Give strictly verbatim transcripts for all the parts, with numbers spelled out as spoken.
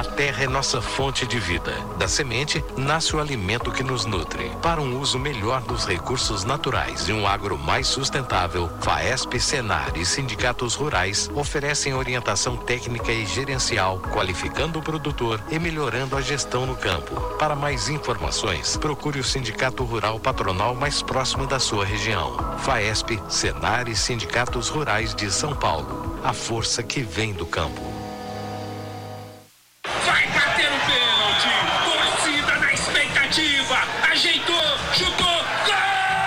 A terra é nossa fonte de vida. Da semente, nasce o alimento que nos nutre. Para um uso melhor dos recursos naturais e um agro mais sustentável, FAESP, Senar e sindicatos rurais oferecem orientação técnica e gerencial, qualificando o produtor e melhorando a gestão no campo. Para mais informações, procure o Sindicato Rural Patronal mais próximo da sua região. FAESP, Senar e Sindicatos Rurais de São Paulo. A força que vem do campo. Vai bater o pênalti! Torcida na expectativa! Ajeitou! Chutou! Gol!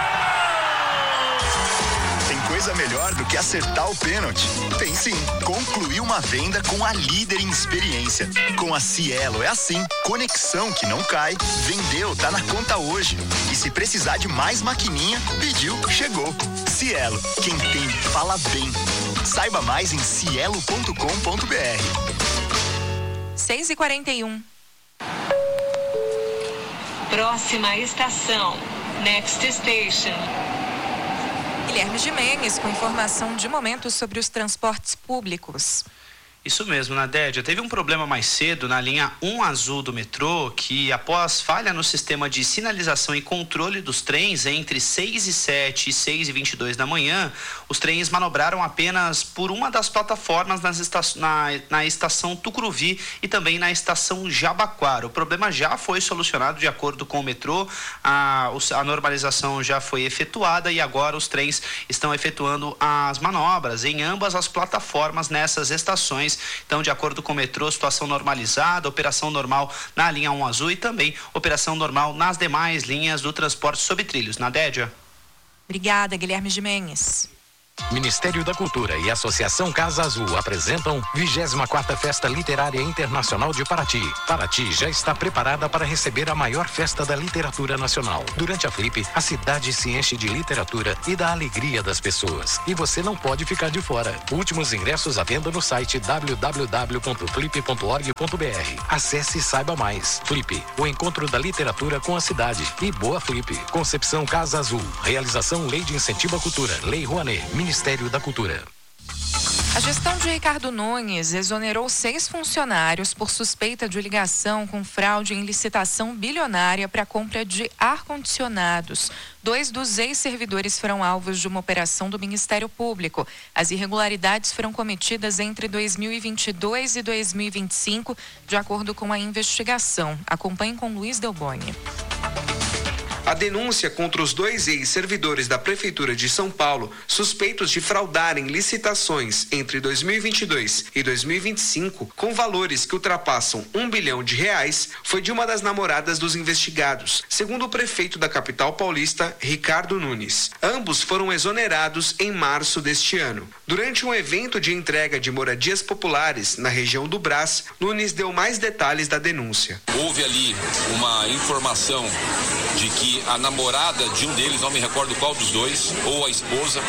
Tem coisa melhor do que acertar o pênalti? Tem sim! Concluir uma venda com a líder em experiência. Com a Cielo é assim. Conexão que não cai. Vendeu, tá na conta hoje. E se precisar de mais maquininha, pediu, chegou. Cielo, quem tem, fala bem. Saiba mais em cielo ponto com ponto br. seis e quarenta e um. Próxima estação, Next Station. Guilherme Gimenez com informação de momento sobre os transportes públicos. Isso mesmo, Nadédia. Teve um problema mais cedo na linha um azul do metrô que, após falha no sistema de sinalização e controle dos trens entre seis e sete e seis e vinte e dois da manhã, os trens manobraram apenas por uma das plataformas nas esta... na... na estação Tucuruvi e também na estação Jabaquara. O problema já foi solucionado de acordo com o metrô, a, a normalização já foi efetuada e agora os trens estão efetuando as manobras em ambas as plataformas nessas estações. Então, de acordo com o metrô, situação normalizada, operação normal na linha um azul e também operação normal nas demais linhas do transporte sob trilhos. Nadédia. Obrigada, Guilherme Gimenez. Ministério da Cultura e Associação Casa Azul apresentam vigésima quarta Festa Literária Internacional de Paraty. Paraty já está preparada para receber a maior festa da literatura nacional. Durante a Flip, a cidade se enche de literatura e da alegria das pessoas. E você não pode ficar de fora. Últimos ingressos à venda no site w w w ponto flip ponto org ponto b r. Acesse e saiba mais. Flip, o encontro da literatura com a cidade. E boa Flip. Concepção Casa Azul. Realização Lei de Incentivo à Cultura. Lei Rouanet. Ministério da Cultura. A gestão de Ricardo Nunes exonerou seis funcionários por suspeita de ligação com fraude em licitação bilionária para a compra de ar-condicionados. Dois dos ex-servidores foram alvos de uma operação do Ministério Público. As irregularidades foram cometidas entre dois mil e vinte e dois e dois mil e vinte e cinco, de acordo com a investigação. Acompanhe com Luiz Delboni. A denúncia contra os dois ex-servidores da Prefeitura de São Paulo, suspeitos de fraudarem licitações entre dois mil e vinte e dois e dois mil e vinte e cinco, com valores que ultrapassam um bilhão de reais, foi de uma das namoradas dos investigados, segundo o prefeito da capital paulista, Ricardo Nunes. Ambos foram exonerados em março deste ano. Durante um evento de entrega de moradias populares na região do Brás, Nunes deu mais detalhes da denúncia. Houve ali uma informação de que a namorada de um deles, não me recordo qual dos dois, ou a esposa,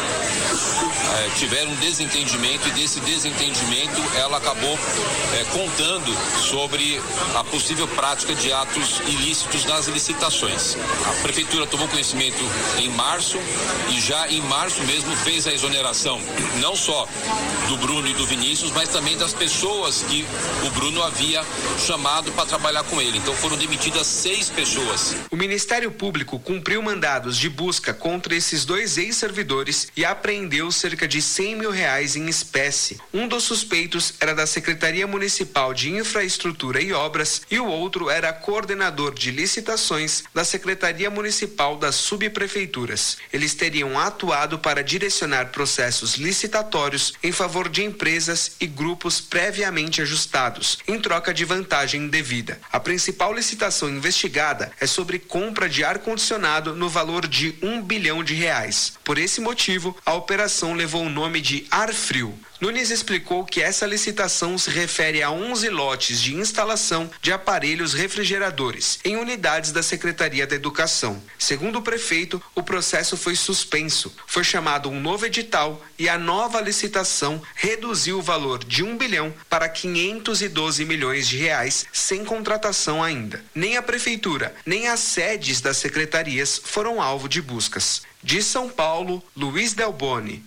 é, tiveram um desentendimento e desse desentendimento ela acabou é, contando sobre a possível prática de atos ilícitos nas licitações. A prefeitura tomou conhecimento em março e já em março mesmo fez a exoneração, não só do Bruno e do Vinícius, mas também das pessoas que o Bruno havia chamado para trabalhar com ele. Então foram demitidas seis pessoas. O Ministério Público cumpriu mandados de busca contra esses dois ex-servidores e apreendeu cerca de cem mil reais em espécie. Um dos suspeitos era da Secretaria Municipal de Infraestrutura e Obras e o outro era coordenador de licitações da Secretaria Municipal das Subprefeituras. Eles teriam atuado para direcionar processos licitatórios em favor de empresas e grupos previamente ajustados, em troca de vantagem indevida. A principal licitação investigada é sobre compra de ar-condicionado no valor de um bilhão de reais. Por esse motivo, a operação levou o nome de Ar Frio. Nunes explicou que essa licitação se refere a onze lotes de instalação de aparelhos refrigeradores em unidades da Secretaria da Educação. Segundo o prefeito, o processo foi suspenso. Foi chamado um novo edital e a nova licitação reduziu o valor de um bilhão para quinhentos e doze milhões de reais, sem contratação ainda. Nem a prefeitura, nem as sedes das secretarias foram alvo de buscas. De São Paulo, Luiz Delboni.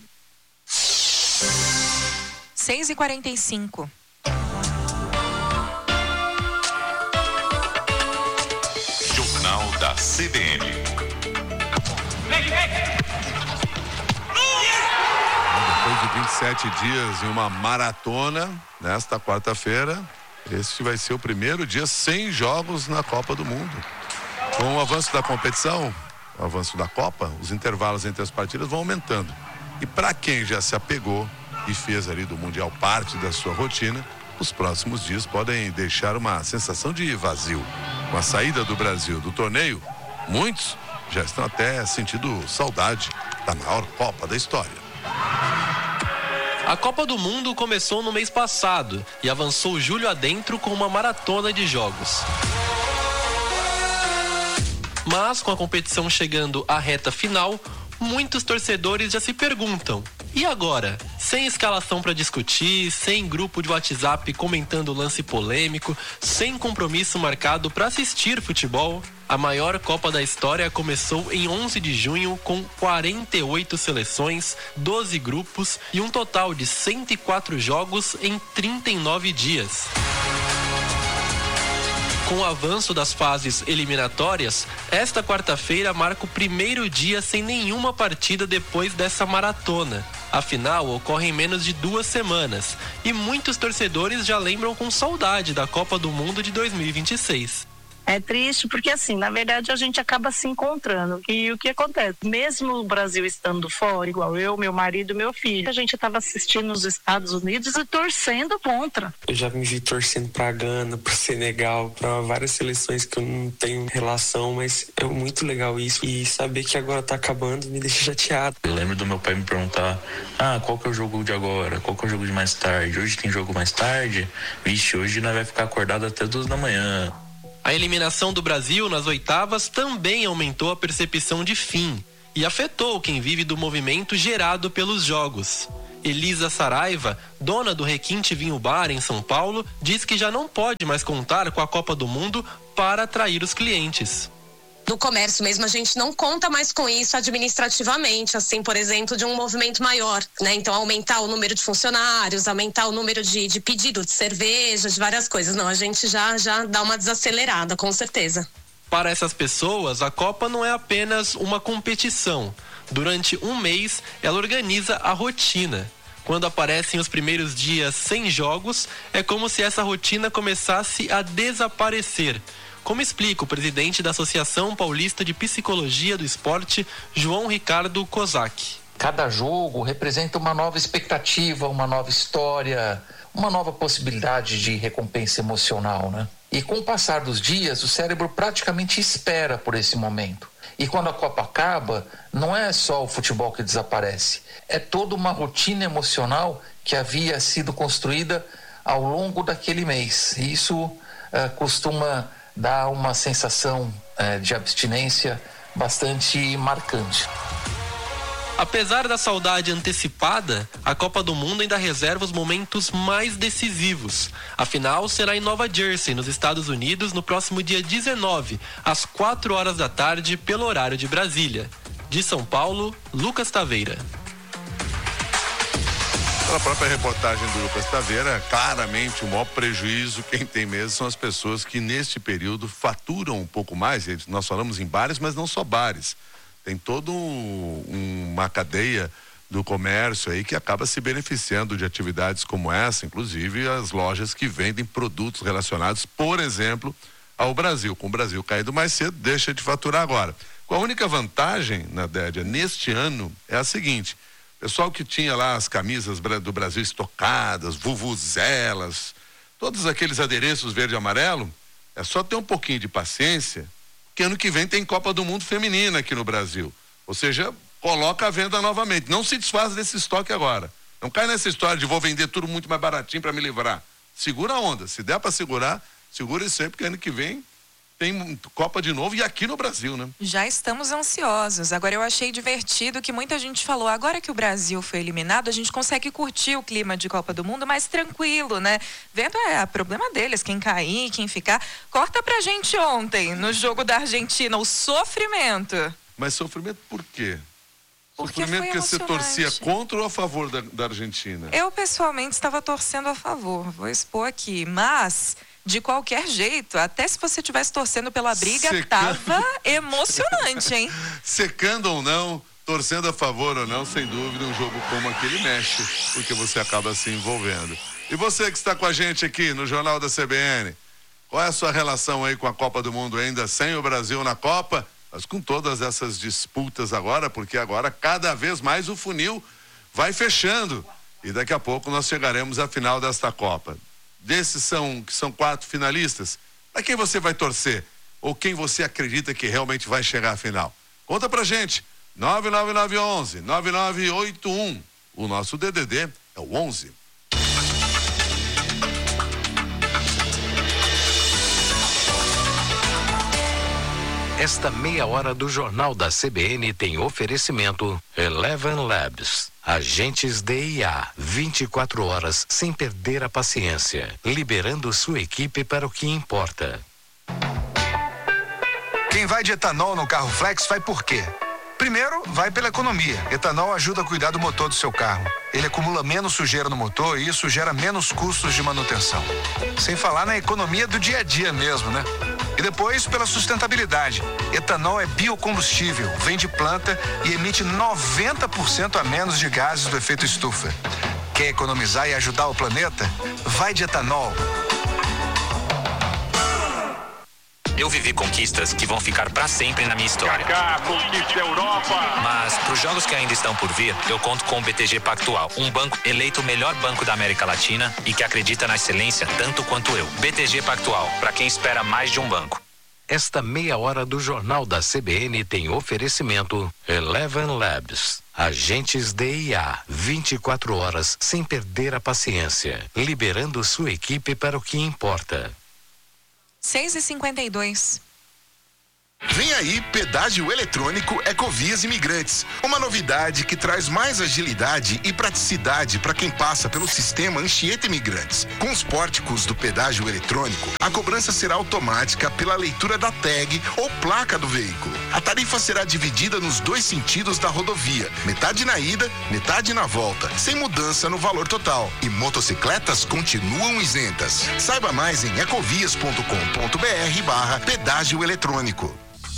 seis e quarenta e cinco. da C B N. Depois de vinte e sete dias em uma maratona, nesta quarta-feira, este vai ser o primeiro dia sem jogos na Copa do Mundo. Com o avanço da competição, o avanço da Copa, os intervalos entre as partidas vão aumentando. E para quem já se apegou e fez ali do Mundial parte da sua rotina, os próximos dias podem deixar uma sensação de vazio. Com a saída do Brasil do torneio, muitos já estão até sentindo saudade da maior Copa da história. A Copa do Mundo começou no mês passado e avançou julho adentro com uma maratona de jogos. Mas com a competição chegando à reta final, muitos torcedores já se perguntam: e agora? Sem escalação para discutir, sem grupo de WhatsApp comentando o lance polêmico, sem compromisso marcado para assistir futebol, a maior Copa da história começou em onze de junho com quarenta e oito seleções, doze grupos e um total de cento e quatro jogos em trinta e nove dias. Com o avanço das fases eliminatórias, esta quarta-feira marca o primeiro dia sem nenhuma partida depois dessa maratona. A final ocorre em menos de duas semanas e muitos torcedores já lembram com saudade da Copa do Mundo de dois mil e vinte e seis. É triste porque, assim, na verdade a gente acaba se encontrando. E o que acontece? Mesmo o Brasil estando fora, igual eu, meu marido e meu filho, a gente estava assistindo nos Estados Unidos e torcendo contra. Eu já me vi torcendo pra Gana, pro Senegal, pra várias seleções que eu não tenho relação, mas é muito legal isso. E saber que agora tá acabando me deixa chateado. Eu lembro do meu pai me perguntar: ah, qual que é o jogo de agora? Qual que é o jogo de mais tarde? Hoje tem jogo mais tarde? Vixe, hoje nós vai ficar acordado até duas da manhã. A eliminação do Brasil nas oitavas também aumentou a percepção de fim e afetou quem vive do movimento gerado pelos jogos. Elisa Saraiva, dona do Requinte Vinho Bar em São Paulo, diz que já não pode mais contar com a Copa do Mundo para atrair os clientes. Do comércio mesmo, a gente não conta mais com isso administrativamente, assim, por exemplo, de um movimento maior, né? Então, aumentar o número de funcionários, aumentar o número de, de pedido de cerveja, de várias coisas. Não, a gente já, já dá uma desacelerada, com certeza. Para essas pessoas, a Copa não é apenas uma competição. Durante um mês, ela organiza a rotina. Quando aparecem os primeiros dias sem jogos, é como se essa rotina começasse a desaparecer. Como explica o presidente da Associação Paulista de Psicologia do Esporte, João Ricardo Kozak. Cada jogo representa uma nova expectativa, uma nova história, uma nova possibilidade de recompensa emocional, né? E com o passar dos dias, o cérebro praticamente espera por esse momento. E quando a Copa acaba, não é só o futebol que desaparece, é toda uma rotina emocional que havia sido construída ao longo daquele mês. E isso uh, costuma dá uma sensação é, de abstinência bastante marcante. Apesar da saudade antecipada, a Copa do Mundo ainda reserva os momentos mais decisivos. A final será em Nova Jersey, nos Estados Unidos, no próximo dia dezenove, às quatro horas da tarde, pelo horário de Brasília. De São Paulo, Lucas Taveira. A própria reportagem do Lucas Taveira, claramente o maior prejuízo quem tem mesmo são as pessoas que neste período faturam um pouco mais. Nós falamos em bares, mas não só bares. Tem toda um, uma cadeia do comércio aí que acaba se beneficiando de atividades como essa, inclusive as lojas que vendem produtos relacionados, por exemplo, ao Brasil. Com o Brasil caído mais cedo, deixa de faturar agora. Com a única vantagem, na Dédia, neste ano é a seguinte: pessoal que tinha lá as camisas do Brasil estocadas, vuvuzelas, todos aqueles adereços verde e amarelo, é só ter um pouquinho de paciência, que ano que vem tem Copa do Mundo feminina aqui no Brasil. Ou seja, coloca a venda novamente. Não se desfaz desse estoque agora. Não cai nessa história de vou vender tudo muito mais baratinho para me livrar. Segura a onda. Se der para segurar, segura isso aí, porque ano que vem tem Copa de novo e aqui no Brasil, né? Já estamos ansiosos. Agora, eu achei divertido que muita gente falou, agora que o Brasil foi eliminado, a gente consegue curtir o clima de Copa do Mundo mais tranquilo, né? Vendo, é, problema deles, quem cair, quem ficar. Corta pra gente ontem, no jogo da Argentina, o sofrimento. Mas sofrimento por quê? Porque sofrimento foi porque você torcia contra ou a favor da, da Argentina? Eu, pessoalmente, estava torcendo a favor, vou expor aqui, mas de qualquer jeito, até se você estivesse torcendo pela briga, Secando. tava emocionante, hein? Secando ou não, torcendo a favor ou não, sem dúvida, um jogo como aquele mexe, porque você acaba se envolvendo. E você que está com a gente aqui no Jornal da C B N, qual é a sua relação aí com a Copa do Mundo ainda sem o Brasil na Copa? Mas com todas essas disputas agora, porque agora cada vez mais o funil vai fechando. E daqui a pouco nós chegaremos à final desta Copa. Desses são, que são quatro finalistas, para quem você vai torcer? Ou quem você acredita que realmente vai chegar à final? Conta pra gente, nove nove nove um um, nove nove oito um. O nosso D D D é o onze. Esta meia hora do Jornal da C B N tem oferecimento Eleven Labs. Agentes D I A, vinte e quatro horas sem perder a paciência, liberando sua equipe para o que importa. Quem vai de etanol no carro flex vai por quê? Primeiro, vai pela economia. Etanol ajuda a cuidar do motor do seu carro. Ele acumula menos sujeira no motor e isso gera menos custos de manutenção. Sem falar na economia do dia a dia mesmo, né? E depois, pela sustentabilidade. Etanol é biocombustível, vem de planta e emite noventa por cento a menos de gases do efeito estufa. Quer economizar e ajudar o planeta? Vai de etanol. Eu vivi conquistas que vão ficar pra sempre na minha história. Kaká, conquista a Europa. Mas pros jogos que ainda estão por vir, eu conto com o B T G Pactual, um banco eleito o melhor banco da América Latina e que acredita na excelência tanto quanto eu. B T G Pactual, pra quem espera mais de um banco. Esta meia hora do Jornal da C B N tem oferecimento Eleven Labs. Agentes D I A, vinte e quatro horas sem perder a paciência, liberando sua equipe para o que importa. seis e cinquenta e dois. Vem aí, pedágio eletrônico Ecovias Imigrantes. Uma novidade que traz mais agilidade e praticidade para quem passa pelo sistema Anchieta Imigrantes. Com os pórticos do pedágio eletrônico, a cobrança será automática pela leitura da tag ou placa do veículo. A tarifa será dividida nos dois sentidos da rodovia, metade na ida, metade na volta, sem mudança no valor total. E motocicletas continuam isentas. Saiba mais em ecovias ponto com ponto br barra pedágio eletrônico.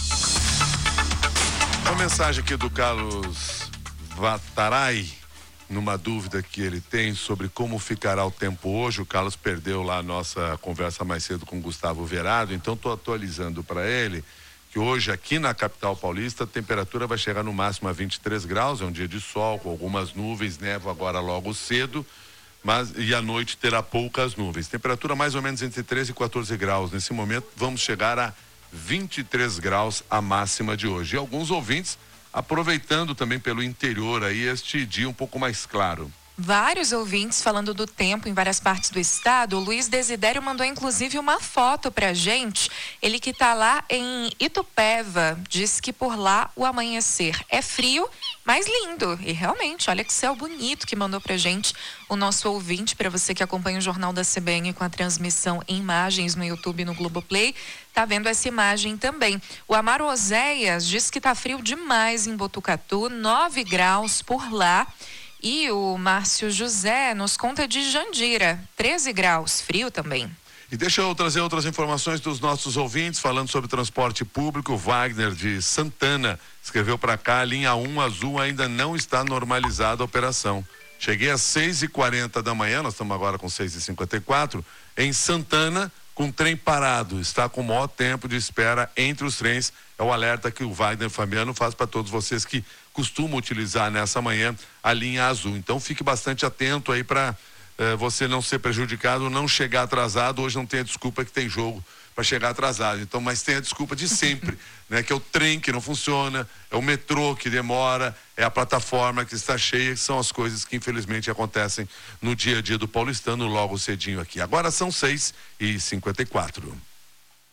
Uma mensagem aqui do Carlos Vataray, numa dúvida que ele tem sobre como ficará o tempo hoje. O Carlos perdeu lá a nossa conversa mais cedo com o Gustavo Verado, então estou atualizando para ele que hoje aqui na capital paulista a temperatura vai chegar no máximo a vinte e três graus, é um dia de sol com algumas nuvens, neva agora logo cedo, mas e à noite terá poucas nuvens. Temperatura mais ou menos entre treze e quatorze graus. Nesse momento vamos chegar a vinte e três graus a máxima de hoje. E alguns ouvintes aproveitando também pelo interior aí este dia um pouco mais claro. Vários ouvintes falando do tempo em várias partes do estado. O Luiz Desidério mandou inclusive uma foto pra gente. Ele que tá lá em Itupeva, diz que por lá o amanhecer é frio, mas lindo. E realmente, olha que céu bonito que mandou pra gente o nosso ouvinte. Para você que acompanha o Jornal da C B N com a transmissão em imagens no YouTube e no Globoplay, tá vendo essa imagem também. O Amaro Oséias diz que tá frio demais em Botucatu, nove graus por lá. E o Márcio José nos conta de Jandira, treze graus, frio também. E deixa eu trazer outras informações dos nossos ouvintes, falando sobre transporte público. O Wagner de Santana escreveu para cá, a linha um azul ainda não está normalizada a operação. Cheguei às seis e quarenta da manhã, nós estamos agora com seis e cinquenta e quatro, em Santana, com trem parado, está com o maior tempo de espera entre os trens. É o alerta que o Wagner Fabiano faz para todos vocês que costumam utilizar nessa manhã a linha azul. Então fique bastante atento aí para eh, você não ser prejudicado, não chegar atrasado. Hoje não tem a desculpa que tem jogo para chegar atrasado. Então, mas tem a desculpa de sempre, né? Que é o trem que não funciona, é o metrô que demora, é a plataforma que está cheia, que são as coisas que infelizmente acontecem no dia a dia do paulistano logo cedinho aqui. Agora são seis e cinquenta e quatro.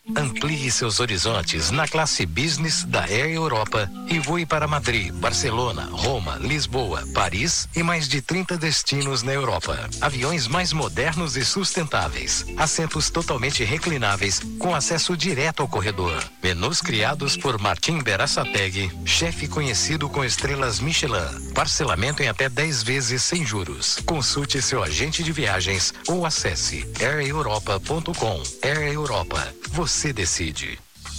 Amplie seus horizontes na classe Business da Air Europa e voe para Madrid, Barcelona, Roma, Lisboa, Paris e mais de trinta destinos na Europa. Aviões mais modernos e sustentáveis. Assentos totalmente reclináveis com acesso direto ao corredor. Menus criados por Martim Berasategui, chefe conhecido com estrelas Michelin. Parcelamento em até dez vezes sem juros. Consulte seu agente de viagens ou acesse air europa ponto com. Air Europa. Você decide.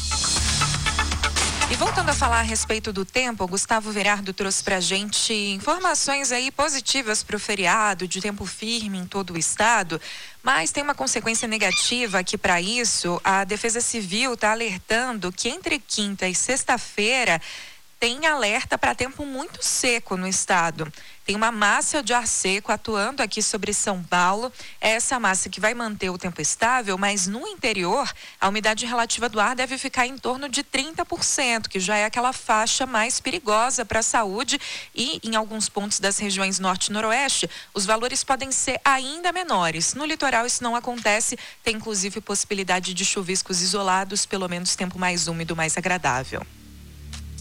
E voltando a falar a respeito do tempo, o Gustavo Verardo trouxe pra gente informações aí positivas para o feriado, de tempo firme em todo o estado, mas tem uma consequência negativa que para isso a Defesa Civil está alertando que entre quinta e sexta-feira tem alerta para tempo muito seco no estado. Tem uma massa de ar seco atuando aqui sobre São Paulo. É essa massa que vai manter o tempo estável, mas no interior, a umidade relativa do ar deve ficar em torno de trinta por cento, que já é aquela faixa mais perigosa para a saúde. E em alguns pontos das regiões norte e noroeste, os valores podem ser ainda menores. No litoral isso não acontece, tem inclusive possibilidade de chuviscos isolados, pelo menos tempo mais úmido, mais agradável.